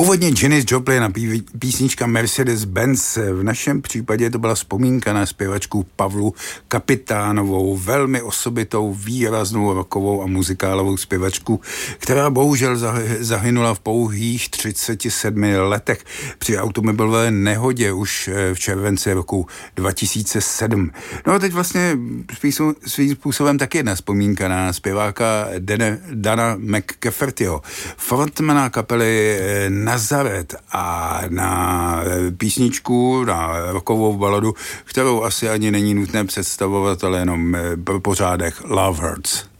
Původně Janis Joplin a písnička Mercedes-Benz. V našem případě to byla vzpomínka na zpěvačku Pavlu Kapitánovou, velmi osobitou, výraznou rockovou a muzikálovou zpěvačku, která bohužel zahynula v pouhých 37 letech při automobilové nehodě už v červenci roku 2007. No a teď vlastně svým způsobem taky jedna vzpomínka na zpěváka Dana McCaffertyho, frontmana kapely Nazaret, a na písničku, na rockovou baladu, kterou asi ani není nutné představovat, ale jenom pro pořádek, Love Hurts.